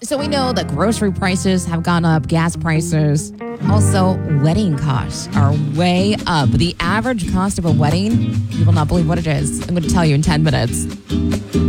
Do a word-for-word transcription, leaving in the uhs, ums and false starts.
So we know that grocery prices have gone up, gas prices. Also, wedding costs are way up. The average cost of a wedding, you will not believe what it is. I'm going to tell you in ten minutes.